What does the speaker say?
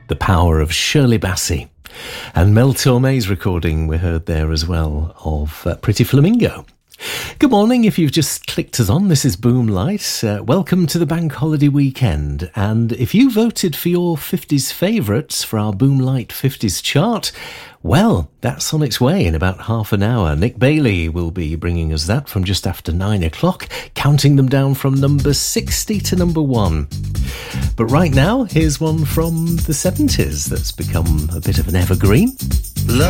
The Power of Shirley Bassey. And Mel Torme's recording we heard there as well of Pretty Flamingo. Good morning. If you've just clicked us on, this is Boomlight. Welcome to the bank holiday weekend. And if you voted for your 50s favourites for our Boomlight 50s chart, well, that's on its way in about half an hour. Nick Bailey will be bringing us that from just after 9 o'clock, counting them down from number 60 to number 1. But right now, here's one from the 70s that's become a bit of an evergreen.